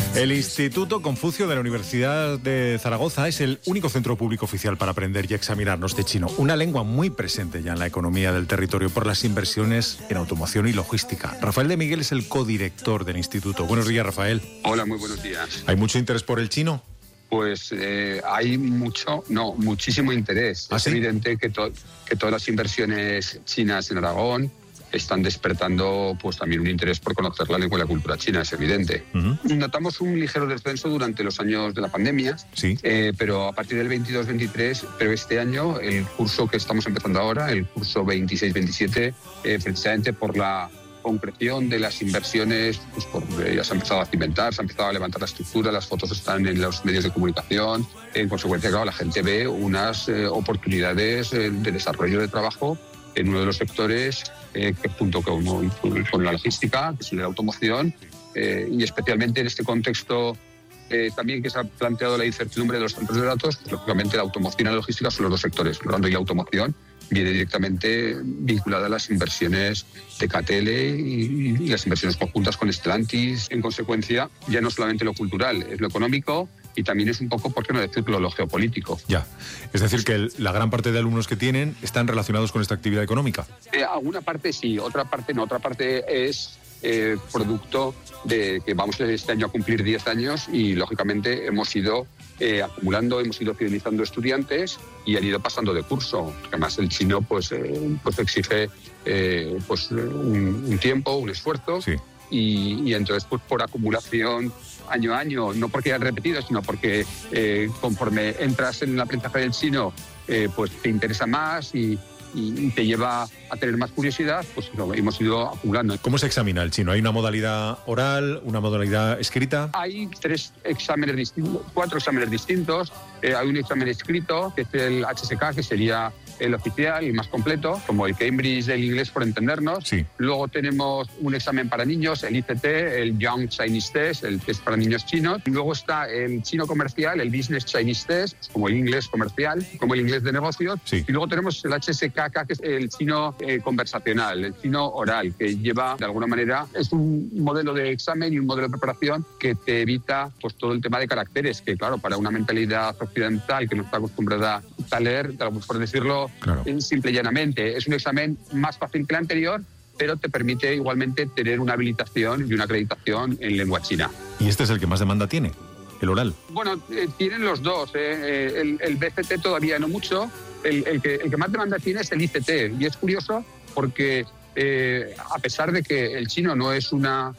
El Instituto Confucio de la Universidad de Zaragoza es el único centro público oficial para aprender y examinarnos de chino, una lengua muy presente ya en la economía del territorio por las inversiones en automoción y logística. Rafael de Miguel es el codirector del instituto. Buenos días, Rafael. Hola, muy buenos días. ¿Hay mucho interés por el chino? Pues eh, hay mucho, no, muchísimo interés. ¿Ah, es sí? evidente que, to- que todas las inversiones chinas en Aragón están despertando pues también un interés por conocer la lengua y la cultura china, es evidente. Uh-huh. Notamos un ligero descenso durante los años de la pandemia, sí. eh, pero a partir del veintidós veintitrés, pero este año, el curso que estamos empezando ahora, el curso veintiséis veintisiete, eh, precisamente por la concreción de las inversiones, pues por, eh, ya se ha empezado a cimentar, se ha empezado a levantar la estructura, las fotos están en los medios de comunicación, en consecuencia, claro, la gente ve unas eh, oportunidades eh, de desarrollo de trabajo en uno de los sectores eh, que junto con, con la logística, que es la automoción, eh, y especialmente en este contexto eh, también que se ha planteado la incertidumbre de los centros de datos, pues, lógicamente la automoción y la logística son los dos sectores, por lo tanto, y la automoción viene directamente vinculada a las inversiones de K T L y, y las inversiones conjuntas con Stellantis. En consecuencia, ya no solamente lo cultural, es lo económico y también es un poco, por qué no decirlo, lo geopolítico. Ya, es decir, que el, la gran parte de alumnos que tienen están relacionados con esta actividad económica. Eh, alguna parte sí, otra parte no, otra parte es eh, producto de que vamos este año a cumplir diez años y, lógicamente, hemos ido eh, acumulando, hemos ido fidelizando estudiantes y han ido pasando de curso. Además, el chino pues, eh, pues exige eh, pues, un, un tiempo, un esfuerzo. Sí. Y, y entonces, pues por acumulación año a año, no porque hayan repetido, sino porque eh, conforme entras en el aprendizaje del chino, eh, pues te interesa más y, y te lleva a tener más curiosidad, pues lo hemos ido acumulando. ¿Cómo se examina el chino? ¿Hay una modalidad oral, una modalidad escrita? Hay tres exámenes distintos, cuatro exámenes distintos. Eh, hay un examen escrito, que es el H S K, que sería el oficial y más completo, como el Cambridge del inglés, por entendernos. Sí. Luego tenemos un examen para niños, el I C T, el Young Chinese Test, el test para niños chinos. Luego está el chino comercial, el Business Chinese Test, como el inglés comercial, como el inglés de negocios. Sí. Y luego tenemos el H S K, que es el chino eh, conversacional, el chino oral, que lleva, de alguna manera, es un modelo de examen y un modelo de preparación que te evita pues todo el tema de caracteres, que claro, para una mentalidad occidental que no está acostumbrada a leer, por decirlo claro. simple y llanamente, es un examen más fácil que el anterior, pero te permite igualmente tener una habilitación y una acreditación en lengua china. ¿Y este es el que más demanda tiene? ¿El oral? Bueno, eh, tienen los dos. Eh. El, el B C T todavía no mucho. El, el, que, el que más demanda tiene es el I C T. Y es curioso porque eh, a pesar de que el chino no es una...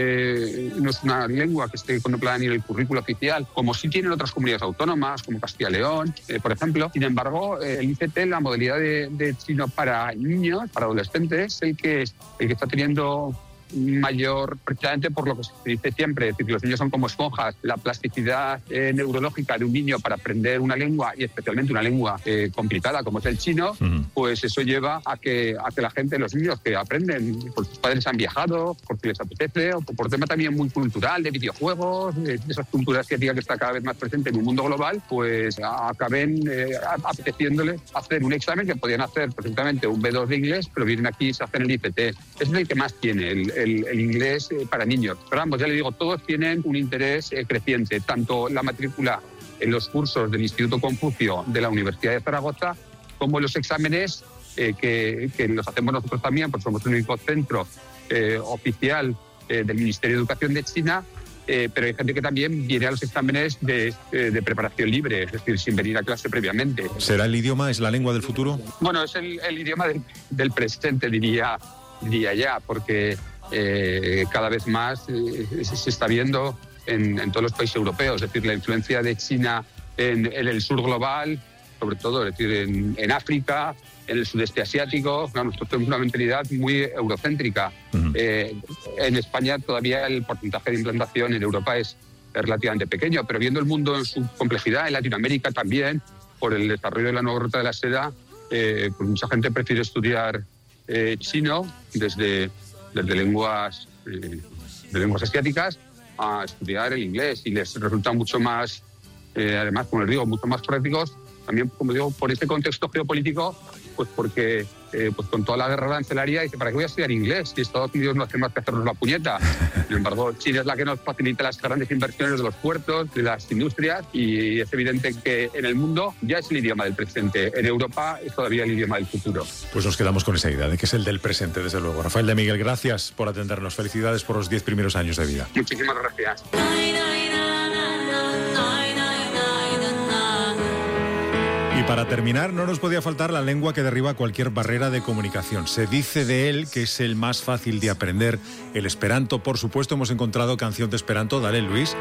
Eh, no es una lengua que esté contemplada ni en el currículo oficial, como sí tienen otras comunidades autónomas, como Castilla y León, eh, por ejemplo. Sin embargo, eh, el I C T, la modalidad de, de chino para niños, para adolescentes, es el que, el que está teniendo mayor, precisamente por lo que se dice siempre, es decir, que los niños son como esponjas. La plasticidad eh, neurológica de un niño para aprender una lengua, y especialmente una lengua eh, complicada como es el chino, uh-huh. pues eso lleva a que, a que la gente, los niños que aprenden, pues sus padres han viajado, porque les apetece, o por tema también muy cultural, de videojuegos, de esas culturas asiáticas que está cada vez más presente en un mundo global, pues acaben eh, apeteciéndole hacer un examen que podían hacer perfectamente un B dos de inglés, pero vienen aquí y se hacen el I C T. Ese es el que más tiene, el, el, el inglés eh, para niños. Pero ambos, ya le digo, todos tienen un interés eh, creciente, tanto la matrícula en los cursos del Instituto Confucio de la Universidad de Zaragoza, como los exámenes eh, que, que los hacemos nosotros también, porque somos el único centro eh, oficial eh, del Ministerio de Educación de China, eh, pero hay gente que también viene a los exámenes de, eh, de preparación libre, es decir, sin venir a clase previamente. ¿Será el idioma, es la lengua del futuro? Bueno, es el, el idioma del, del presente, diría, diría ya, porque eh, cada vez más eh, se está viendo en, en todos los países europeos, es decir, la influencia de China en, en el sur global, sobre todo, es decir, en, en África, en el sudeste asiático. Claro, nosotros tenemos una mentalidad muy eurocéntrica. Uh-huh. Eh, en España todavía el porcentaje de implantación en Europa es relativamente pequeño, pero viendo el mundo en su complejidad, en Latinoamérica también, por el desarrollo de la nueva ruta de la seda, eh, pues mucha gente prefiere estudiar eh, chino desde, desde lenguas, eh, de lenguas asiáticas a estudiar el inglés, y les resulta mucho más, eh, además, como les digo, mucho más prácticos, también, como digo, por este contexto geopolítico, pues porque eh, pues con toda la guerra arancelaria, dice, ¿para qué voy a estudiar inglés? Si Estados Unidos no hace más que hacernos la puñeta. Sin embargo, China es la que nos facilita las grandes inversiones de los puertos, de las industrias, y es evidente que en el mundo ya es el idioma del presente. En Europa es todavía el idioma del futuro. Pues nos quedamos con esa idea de que es el del presente, desde luego. Rafael de Miguel, gracias por atendernos. Felicidades por los diez primeros años de vida. Muchísimas gracias. Y para terminar, no nos podía faltar la lengua que derriba cualquier barrera de comunicación. Se dice de él que es el más fácil de aprender. El esperanto, por supuesto, hemos encontrado canción de esperanto. Dale, Luis.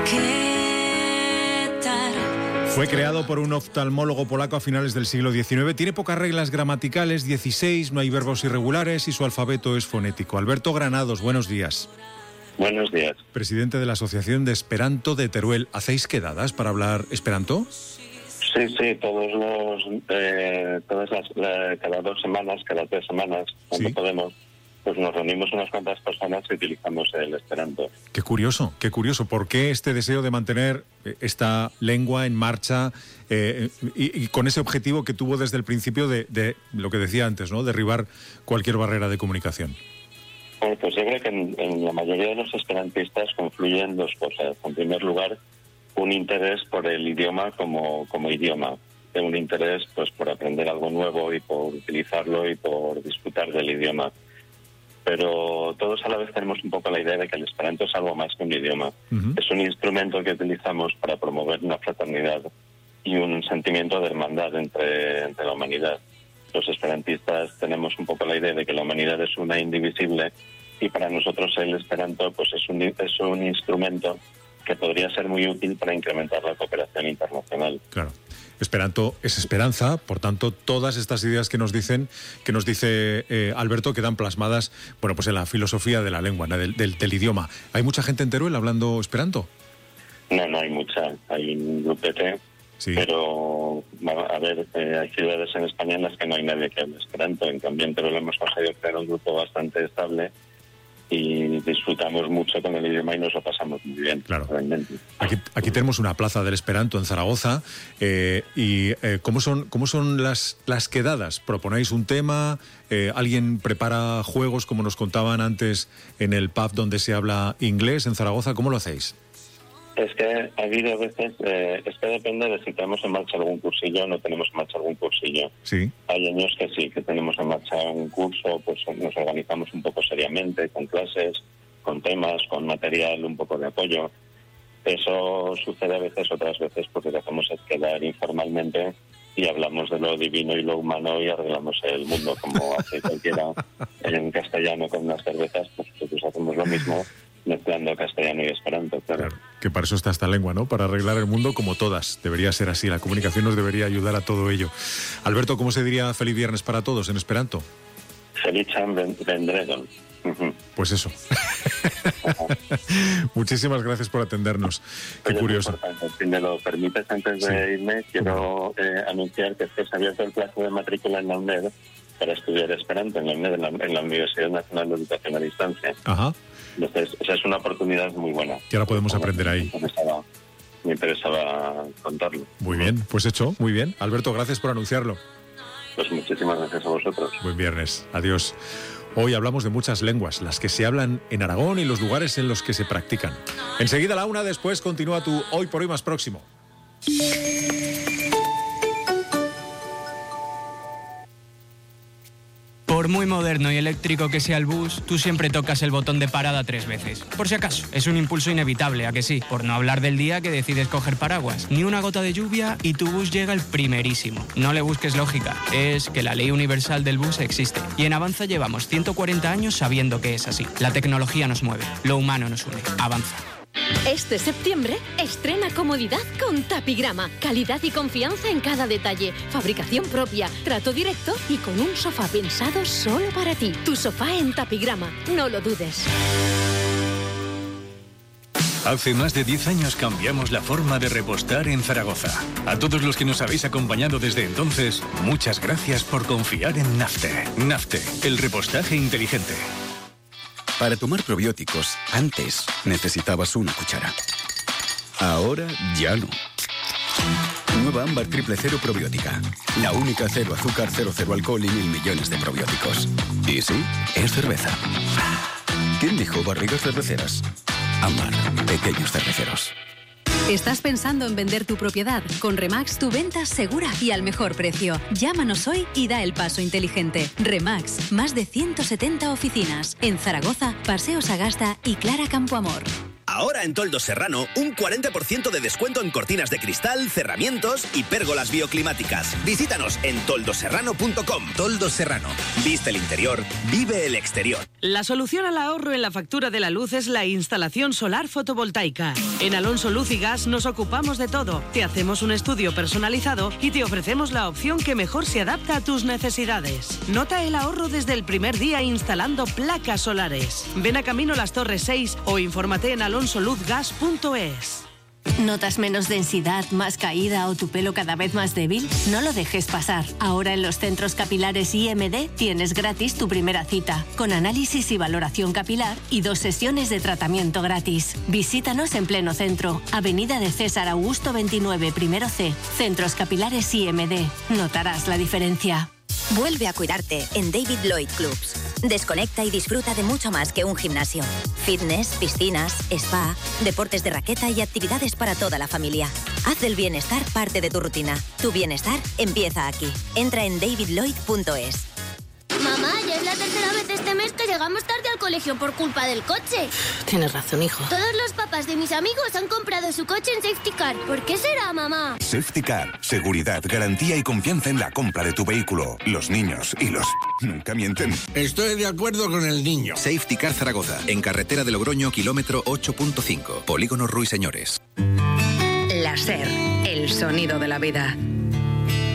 Fue creado por un oftalmólogo polaco a finales del siglo diecinueve. Tiene pocas reglas gramaticales, dieciséis, no hay verbos irregulares y su alfabeto es fonético. Alberto Granados, buenos días. Buenos días. Presidente de la Asociación de Esperanto de Teruel. ¿Hacéis quedadas para hablar esperanto? Sí, sí, todos los, eh, todas las, la, cada dos semanas, cada tres semanas, cuando ¿sí? podemos, pues nos reunimos unas cuantas personas y utilizamos el esperanto. Qué curioso, qué curioso. ¿Por qué este deseo de mantener esta lengua en marcha eh, y, y con ese objetivo que tuvo desde el principio de, de lo que decía antes, ¿no? Derribar cualquier barrera de comunicación? Bueno, pues yo creo que en, en la mayoría de los esperantistas confluyen dos cosas. En primer lugar, un interés por el idioma como, como idioma, un interés pues por aprender algo nuevo y por utilizarlo y por disfrutar del idioma. Pero todos a la vez tenemos un poco la idea de que el esperanto es algo más que un idioma. Uh-huh. Es un instrumento que utilizamos para promover una fraternidad y un sentimiento de hermandad entre, entre la humanidad. Los esperantistas tenemos un poco la idea de que la humanidad es una indivisible y para nosotros el esperanto pues es un, es un instrumento que podría ser muy útil para incrementar la cooperación internacional. Claro. Esperanto es esperanza, por tanto, todas estas ideas que nos dicen, que nos dice eh, Alberto, quedan plasmadas, bueno, pues en la filosofía de la lengua, ¿no? del, del, del idioma. ¿Hay mucha gente en Teruel hablando esperanto? No, no hay mucha. Hay un grupete, sí. Pero, a ver, eh, hay ciudades en España en las que no hay nadie que hable esperanto. En cambio, en Teruel hemos conseguido crear un grupo bastante estable y disfrutamos mucho con el idioma y nos lo pasamos muy bien. Claro. Realmente. Aquí, aquí tenemos una plaza del esperanto en Zaragoza. Eh, y eh, ¿cómo son, cómo son las, las quedadas? ¿Proponéis un tema? Eh, ¿Alguien prepara juegos, como nos contaban antes, en el pub donde se habla inglés en Zaragoza? ¿Cómo lo hacéis? Es que ha habido veces, eh, es que depende de si tenemos en marcha algún cursillo o no tenemos en marcha algún cursillo. Sí. Hay años que sí, que tenemos en marcha un curso, pues nos organizamos un poco seriamente, con clases, con temas, con material, un poco de apoyo. Eso sucede a veces, otras veces, porque lo que hacemos es quedar informalmente y hablamos de lo divino y lo humano y arreglamos el mundo, como hace cualquiera en castellano con unas cervezas, pues nosotros hacemos lo mismo, mezclando castellano y esperanto, claro. Claro. Que para eso está esta lengua, ¿no? Para arreglar el mundo como todas. Debería ser así. La comunicación nos debería ayudar a todo ello. Alberto, ¿cómo se diría feliz viernes para todos en esperanto? Feliĉan vendredon. Uh-huh. Pues eso. Muchísimas gracias por atendernos. Qué curioso. Si me lo permites, antes de sí. irme, quiero eh, anunciar que se ha abierto el plazo de matrícula en la UNED para estudiar esperanto en la UNED, en la, en la Universidad Nacional de Educación a Distancia. Ajá. Entonces, esa es una oportunidad muy buena. Y ahora podemos aprender ahí. Me interesaba, me interesaba contarlo. Muy bien, pues hecho, muy bien. Alberto, gracias por anunciarlo. Pues muchísimas gracias a vosotros. Buen viernes, adiós. Hoy hablamos de muchas lenguas, las que se hablan en Aragón y los lugares en los que se practican. Enseguida a la una, después continúa tu Hoy por Hoy más próximo. Por muy moderno y eléctrico que sea el bus, tú siempre tocas el botón de parada tres veces. Por si acaso, es un impulso inevitable, ¿a que sí? Por no hablar del día que decides coger paraguas. Ni una gota de lluvia y tu bus llega el primerísimo. No le busques lógica, es que la ley universal del bus existe. Y en Avanza llevamos ciento cuarenta años sabiendo que es así. La tecnología nos mueve, lo humano nos une. Avanza. Este septiembre, estrena comodidad con Tapigrama. Calidad y confianza en cada detalle. Fabricación propia, trato directo y con un sofá pensado solo para ti. Tu sofá en Tapigrama, no lo dudes. Hace más de diez años cambiamos la forma de repostar en Zaragoza. A todos los que nos habéis acompañado desde entonces, muchas gracias por confiar en Nafte. Nafte, el repostaje inteligente. Para tomar probióticos, antes necesitabas una cuchara. Ahora ya no. Nueva Ámbar Triple Cero Probiótica. La única cero azúcar, cero, cero alcohol y mil millones de probióticos. Y sí, es cerveza. ¿Quién dijo barrigas cerveceras? Ámbar, pequeños cerveceros. ¿Estás pensando en vender tu propiedad? Con Remax tu venta segura y al mejor precio. Llámanos hoy y da el paso inteligente. Remax, más de ciento setenta oficinas. En Zaragoza, Paseo Sagasta y Clara Campoamor. Ahora en Toldos Serrano, un cuarenta por ciento de descuento en cortinas de cristal, cerramientos y pérgolas bioclimáticas. Visítanos en toldos serrano punto com. Toldos Serrano. Viste el interior, vive el exterior. La solución al ahorro en la factura de la luz es la instalación solar fotovoltaica. En Alonso Luz y Gas nos ocupamos de todo. Te hacemos un estudio personalizado y te ofrecemos la opción que mejor se adapta a tus necesidades. Nota el ahorro desde el primer día instalando placas solares. Ven a Camino Las Torres seis o infórmate en alonso luz gas punto es. ¿Notas menos densidad, más caída o tu pelo cada vez más débil? No lo dejes pasar. Ahora en los centros capilares I M D tienes gratis tu primera cita, con análisis y valoración capilar y dos sesiones de tratamiento gratis. Visítanos en pleno centro, Avenida de César Augusto veintinueve, primero C, Centros Capilares I M D. Notarás la diferencia. Vuelve a cuidarte en David Lloyd Clubs. Desconecta y disfruta de mucho más que un gimnasio. Fitness, piscinas, spa, deportes de raqueta y actividades para toda la familia. Haz del bienestar parte de tu rutina. Tu bienestar empieza aquí. Entra en david lloyd punto es. Mamá, ya es la tercera vez este mes que llegamos tarde al colegio por culpa del coche. Tienes razón, hijo. Todos los papás de mis amigos han comprado su coche en Safety Car. ¿Por qué será, mamá? Safety Car. Seguridad, garantía y confianza en la compra de tu vehículo. Los niños y los... nunca mienten. Estoy de acuerdo con el niño. Safety Car Zaragoza. En carretera de Logroño, kilómetro ocho punto cinco. Polígono Ruiseñores. La SER. El sonido de la vida.